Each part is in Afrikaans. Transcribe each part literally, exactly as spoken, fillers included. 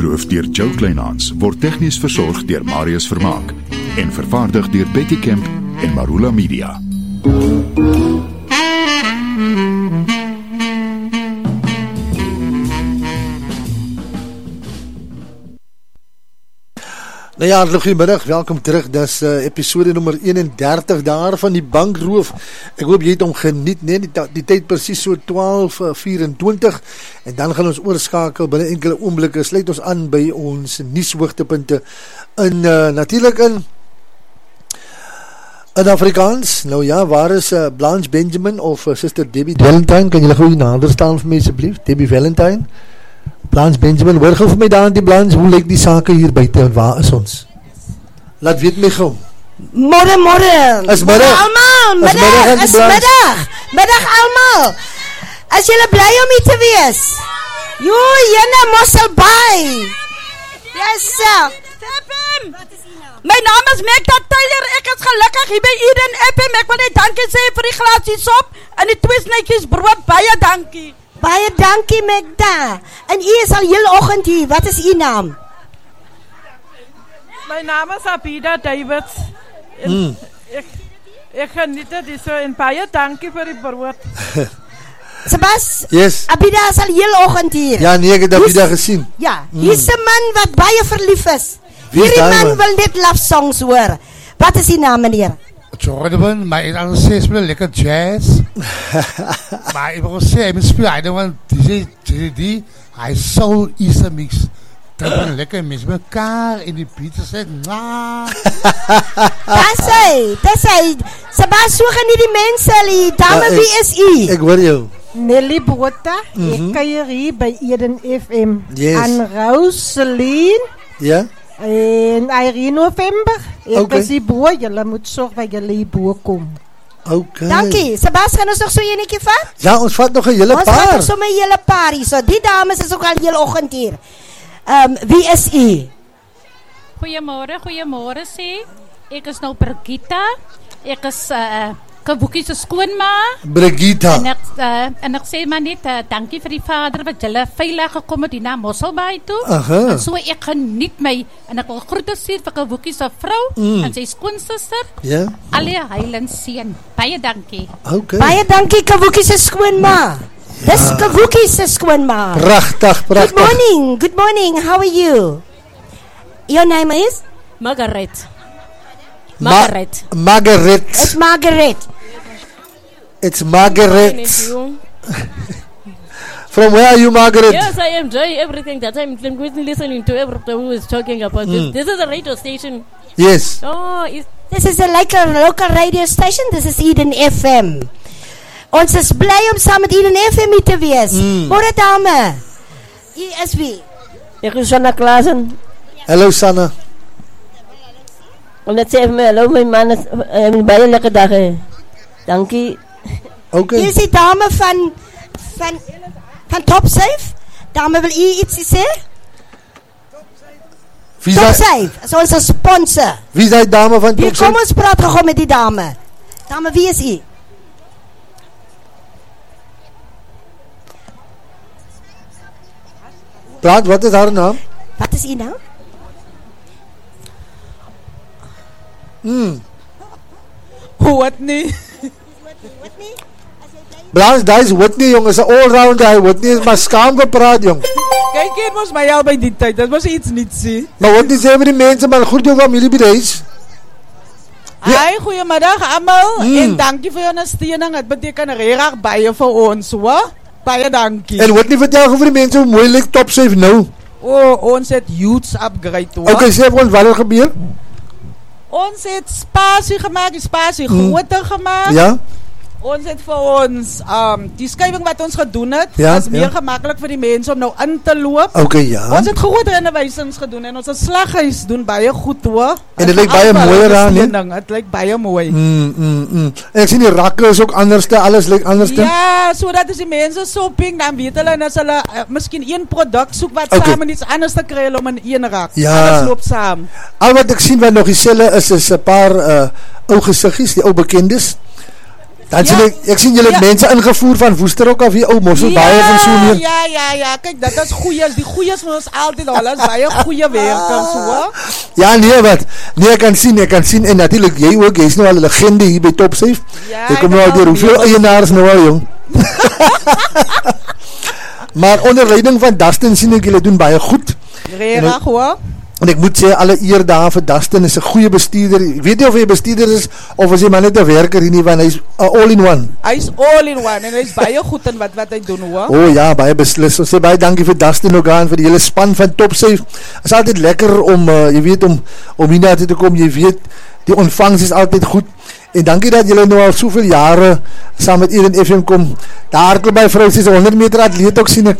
Bankroof deur Joe Kleinhans word tegnies versorg deur Marius Vermaak en vervaardig deur Betty Kemp en Marula Media. Nou ja, goeiemiddag, welkom terug. Dis uh, episode nummer eenendertig daar van die bankroof. Ek hoop jy het hom geniet, nee, die, die tyd precies so twaalf vyf-en-twintig en dan gaan ons oorskakel binne enkele oomblikke, sluit ons aan by ons nuushoogtepunte in, uh, natuurlijk in in Afrikaans. Nou ja, waar is uh, Blanche Benjamin of uh, Sister Debbie Valentine? Kan julle gou nader staan vir my asseblief? Debbie Valentine? Blanche Benjamin, hoor gauw vir my daar aan die Blanche, hoe lyk die sake hier buiten, waar is ons? Laat weet my gauw. Morgen, morgen. Is middag. Almal, middag, is middag. Middag almal. Is julle bly om hier te wees? Jo, jyne Mosselbaai. Yes, sir. My naam is Magda Tyler, ek is gelukkig hier by Eden F M, ek wil net dankie sê vir die glasie sop en die twee snytjies brood, baie dankie. Baie dankie Magda. En u is al heel oggend hier. Wat is u naam? My naam is Abida David. En mm. Ek ek geniet dit so en baie dankie vir die brood. Sebas? Yes. Abida is al heel oggend hier. Ja, nee, ek het Abida gesien. Ja, hier is 'n man wat baie verlief is. Hierdie man, man wil net love songs hoor. Wat is die naam, meneer? Jordan, maar ik had steeds spelen lekker jazz. Maar ik wil zeggen, ik moet spelen, hij want die J D, hij is soul Easter mix. Dat is lekker mis met elkaar in die pizza zet. Dat is hij, dat is hij. Sebas, so gaan nie die mense, die dame, ja, wie is u? Ik hoor jou. Nelly Bota, mm-hmm. Ek kuier hier by Eden F M. Yes. En Roseline. Ja. En Irene November. Ek okay. is die boer, julle moet sorg dat julle die boer kom. Okay. Dankie. Sebas, gaan ons nog so enetjie vat? Ja, ons vat nog 'n hele ons paar. Ons vat nog so 'n hele paar hier. So die dames is ook al heel oggend hier. Um, wie is u? Goeiemôre, goeiemôre sê. Ek is nou Brigitta. Ek is uh, Kavukie se skoonma. Brigitta. En ek, uh, en ek sê maar net uh, dankie vir die Vader wat julle veilig gekom het hier na Mosselbaai toe. Aha. En so ek geniet my en ek wil groete stuur vir Kavukie se vrou mm. en sy skoonsister. Ja. Yeah. Alle heilen seën. Baie dankie. Okay. Baie dankie Kavukie se skoonma. Ja. Dis Kavukie se skoonma. Pragtig, pragtig. Good morning. Good morning. How are you? Your name is Margaret. Margaret. Ma- Margaret. It's Margaret. It's Margaret. From where are you, Margaret? Yes, I enjoy everything that I'm listening to. Everyone who is talking about mm. this. This is a radio station. Yes. Oh, is this is a like a local radio station. This is Eden F M. Ons is bly om saam met Eden F M te wees. Mm. Môre dame. U is wie? Ek is Sanna Klaasen. Hallo Sanna. En net sê vir my, hallo my man, het uh, baie lekker dag hê. Dankie. Okay. Hier is die dame van van van Top Safe. Dame, wil u iets sê? Wie Top Safe, is ons sponsor. Wie is die dame van Top Safe? Kom ons praat gou met die dame. Dame, wie is u? Praat, wat is haar naam? Wat is u naam? Hmm. Whitney. Whitney? Blanche, daar is Whitney, jong, is een all-rounder. Whitney is maar skaam gepraat, jong. Kijk, hier was mij al bij die tijd. Dat was iets niet, zie. Maar Whitney sê vir die mense, maar goed jou familie by die huis. Hi, goeiemiddag allemaal. Mm. En dankie vir jou ondersteuning. Het beteken regtig baie vir ons, hoor. Baie dankie. En Whitney, vertel vir die mense hoe mooi lyk Top Safe nou. Oh, ons het huge upgrade, hoor. Oké, sê vir ons, wat er gebeur? Ons het spasie gemaakt, die spasie mm. groter gemaakt. Ja. Ons het vir ons, um, die skuiving wat ons gedoen het, ja, is meer ja. gemakkelijk vir die mense om nou in te loop. Oké, ja. Ons het groot renovations gedoen en ons het slaghuis doen baie goed, hoor. En het lyk baie mooier aan, nie? Het lyk baie mooi. Mm, mm, mm. En ek sien die rakke is ook anderste, alles lyk anderste. Ja, so dat as die mense shopping, dan weet hulle, en as hulle uh, miskien een product soek wat okay. saam en iets anders te kry om in een rak. Ja. Alles loop saam. Al wat ek sien wat nog die selle is, is een paar uh, ou gesiggies, die ou bekendes. Dan sien Ja. ek, ek sien julle Ja. mense ingevoer van Woesterok af hier, ou Mosselbaai en so meer. ja, ja, ja, kyk, dat is goeies, die goeies van ons altyd, hulle is baie goeie werkers, hoor. Ja, nee, wat? Nee, ek kan sien, ek kan sien, en natuurlijk, jy ook, jy is nou al 'n legende hier by Topsafe. Ja, Jy kom nou ek al het deur al hoeveel meer- eienaars nou al, jong. Maar onder leiding van Dustin sien ek, julle doen baie goed. Reg, hoor. En ek moet sê, alle eer daar vir Dustin, is 'n goeie bestuurder. Ek weet nie of hy 'n bestuurder is, of is hy maar net 'n werker hier nie, want hy is uh, all in one. Hy is all in one, en hy is baie goed in wat, wat hy doen, hoor. O oh, ja, baie beslis. Ons sê baie dankie vir Dustin ook aan, vir die hele span van Topsafe. Is altyd lekker om, uh, jy weet, om, om hier na toe te kom, jy weet, die ontvangs is altyd goed. En dankie dat julle nou al soveel jare saam met Eden F M kom. Daar hardloop by vrou, sy is honderd meter atleet ook, sien ek.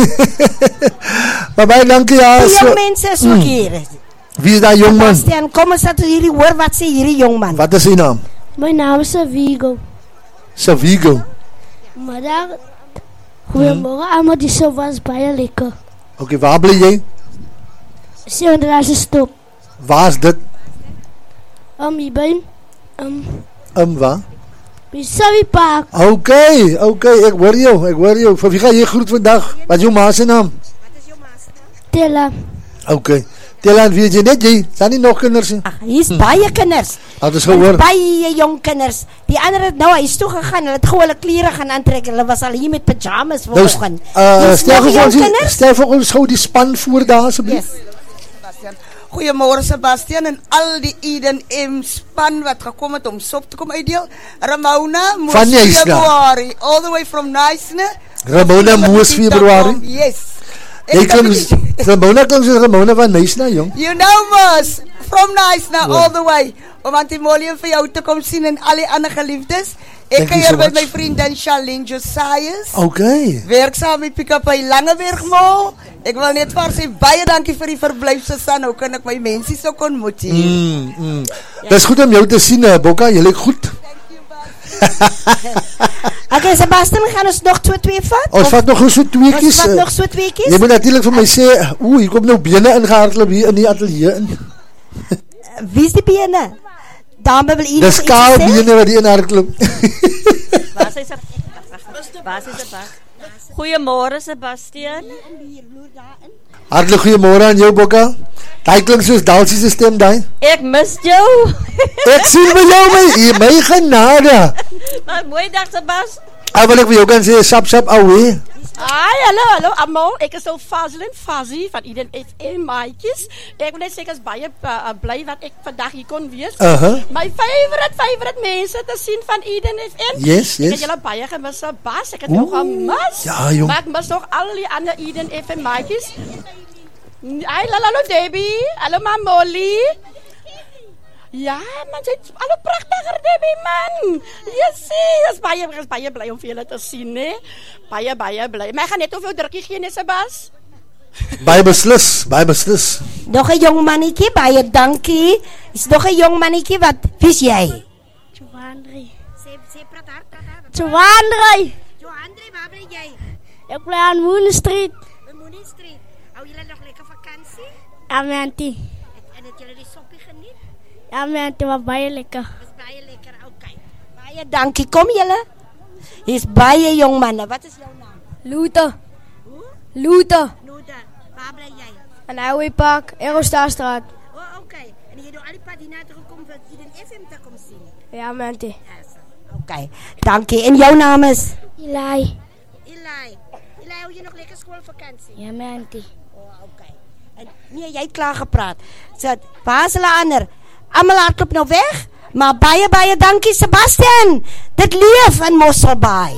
Maar baie dankie, ja. Die So, jong mense is ook hier. wie is daar jong man? Bastian, kom ons laat hierdie hoor wat sê hierdie jong man. Wat is sy naam? My naam is Savigo. Savigo. Middag. Goeiemorgen, hmm. allemaal die so was baie lekker. Ok, waar bly jy? Sewendrase stop. Waar is dit? Um, hier by, um, Um, waar? by Savvy Park. Ok, ok, ek hoor jou, ek hoor jou. Vir wie ga jy groet vandag? Wat is jou ma se naam? Tella. Ok, tel aan, weet jy net jy, zijn nie nog kinders nie? Ag, hier is baie kinders. Had ons gehoor? Baie jong kinders. Die ander het nou huis toe gegaan, hulle het gewoon hulle kleren gaan aantrek, hulle was al hier met pyjamas Nou, vanoggend. uh, Hier's stel nog vir jong ons, die- kinders? stel vir ons gou die span voor daar, asseblief. Yes. Goeiemôre Sebastian en al die Eden M span wat gekom het om sop te kom uitdeel. Ramona Moos Van Nysna. February, all the way from Nysna. Ramona Moos February. Yes. Jy klink, Ramona klink soos Ramona van Nysna, jong. You know Moos, from Nysna all the way. Om Antimolium vir jou te kom sien en al die ander geliefdes. Ek Thank you kuier so met much. my vriendin Charlene Josias. Ok. Werk saam met Pick-up by Langeberg Mall. Ek wil net vir sê baie dankie vir die verblyf Susan. Nou kan ek my mensie so kon ontmoet hier. Mm, mm. Ja. Dis goed om jou te sien, uh, Bokka, jy lyk goed. Okay, Sebastian, gaan ons nog so twee vat? Ons vat nog so tweekies. Ons vat uh, nog so tweekies? Jy moet natuurlijk vir my sê, oeh, hier kom nou bene ingehardloop hier in die atelier in. Wie is die bene? Dame wil hier Dis nog kaal iets sê? bene wat die inhardloop. Waar is Seb- Waar is Sebastian? Goeiemôre Sebastian. Hartelijk goeiemorgen aan jou, Bokka. Daai klink soos Dalsie se stem, daai. Ek mis jou. Ek sien by jou, my, my genade. Wat mooi dag Sebastian. Ah, wil ek vir jou kan sê, sap, sap, ouwe. Ai, hallo, hallo almal. Ek is so Fazil en Fazzy van Eden F M maatjies. Ek wil net sê ek is baie uh, bly wat ek vandag hier kon wees. Uh-huh. My favorite favorite mense te sien van Eden F M. Yes, Ek het yes. julle baie gemis, Bas. Ek het jou gemis. ja, jong. Maar ek mis nog al die ander Eden F M maatjies. Ai, hallo Debbie. Hallo ma Molly. Ja, man, sy is alle prachtiger, Debbie, man. Yes, is baie, is baie blij om vir julle te sien, ne? Baie, baie blij. Maar ek gaan net hoeveel drukkie gee, ne, Sebas? Baie beslis, baie beslis. Nog een jong mannetjie, baie dankie. Is nog een jong mannetjie, wat, wie is jy? Johandri. Sê, sê, praat hard, praat hard. Johandri. Johandri, waar ben jy? Ek bly aan Moon Street. In Mooney Street. Hou julle nog lekker vakansie? Ja, my auntie. En het julle die soppie geniet? Ja, my auntie was baie lekker. Was baie lekker, okay. Baie dankie, kom julle. Hier is baie jong manne, wat is jou naam? Luther. Luther. Loda, waar bly jy? Aan Highway Park, Eurostarstraat. Oh, okay. En jy het nou al die pad hierna toe gekom vir Eden F M te kom sien? Ja, my auntie. Yes. Okay, dankie. En jou naam is? Eli. Eli. Eli, hou jy nog lekker skoolvakansie? Ja, my auntie. Oh, okay. En nee, jy het klaar gepraat. So, waar is hulle ander? Almal hardloop nou weg, maar baie, baie dankie, Sebastian. Dit leef in Mosselbaai.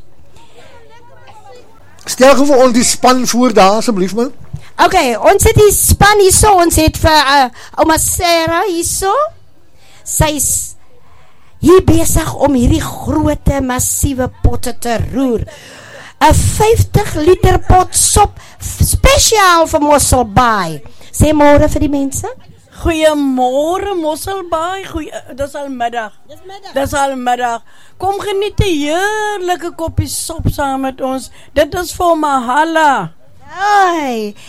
Stel gou vir ons die span voor daar, asseblief, man. Okay, ons het die span hierso, ons het vir uh, ouma Sarah hierso. Sy is hier besig om hierdie grote, massiewe potte te roer. 'n vyftig liter pot sop, spesiaal vir Mosselbaai. Sê môre vir die mense. Goeiemôre Mosselbaai. Goeie, dis al middag. Dis middag. Dis al middag. Kom geniet 'n heerlike koppie sop saam met ons. Dit is vir Mahala. Ai,